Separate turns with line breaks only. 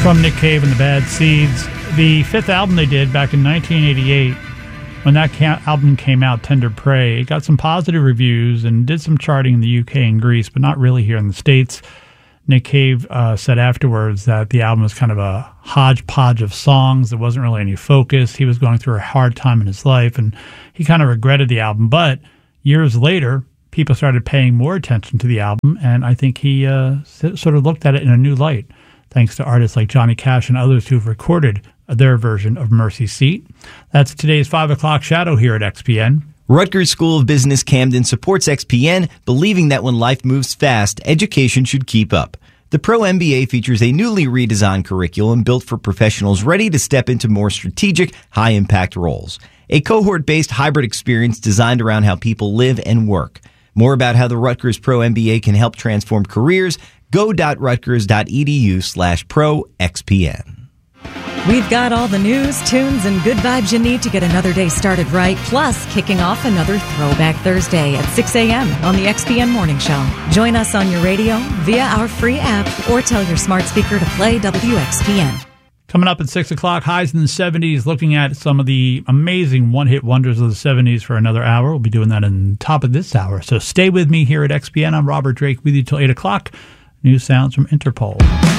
From Nick Cave and the Bad Seeds. The fifth album they did back in 1988, when that album came out, Tender Prey, it got some positive reviews and did some charting in the UK and Greece, but not really here in the States. Nick Cave said afterwards that the album was kind of a hodgepodge of songs. There wasn't really any focus. He was going through a hard time in his life, and he kind of regretted the album. But years later, people started paying more attention to the album, and I think he sort of looked at it in a new light, thanks to artists like Johnny Cash and others who've recorded their version of Mercy Seat. That's today's 5 o'clock shadow here at XPN.
Rutgers School of Business Camden supports XPN, believing that when life moves fast, education should keep up. The Pro MBA features a newly redesigned curriculum built for professionals ready to step into more strategic, high-impact roles. A cohort-based hybrid experience designed around how people live and work. More about how the Rutgers Pro MBA can help transform careers, go.rutgers.edu/pro-XPN.
We've got all the news, tunes, and good vibes you need to get another day started right, plus kicking off another Throwback Thursday at 6 a.m. on the XPN Morning Show. Join us on your radio, via our free app, or tell your smart speaker to play WXPN.
Coming up at 6 o'clock, highs in the 70s, looking at some of the amazing one-hit wonders of the 70s for another hour. We'll be doing that on top of this hour. So stay with me here at XPN. I'm Robert Drake with you till 8 o'clock. New sounds from Interpol.